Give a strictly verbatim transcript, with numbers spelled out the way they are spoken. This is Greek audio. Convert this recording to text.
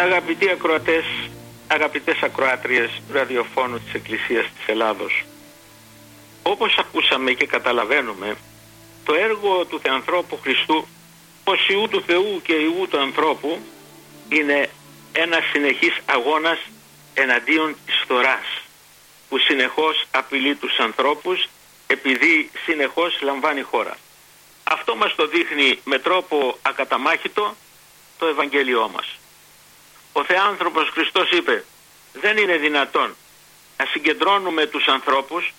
Αγαπητοί ακροατές, αγαπητές ακροάτριες ραδιοφώνου της Εκκλησίας της Ελλάδος, όπως ακούσαμε και καταλαβαίνουμε, το έργο του Θεανθρώπου Χριστού, ως Υιού του Θεού και Υιού του ανθρώπου, είναι ένας συνεχής αγώνας εναντίον της φθοράς, που συνεχώς απειλεί τους ανθρώπους επειδή συνεχώς λαμβάνει χώρα. Αυτό μας το δείχνει με τρόπο ακαταμάχητο το Ευαγγέλιό μας. Ο Θεάνθρωπος Χριστός είπε: δεν είναι δυνατόν να συγκεντρώνουμε τους ανθρώπους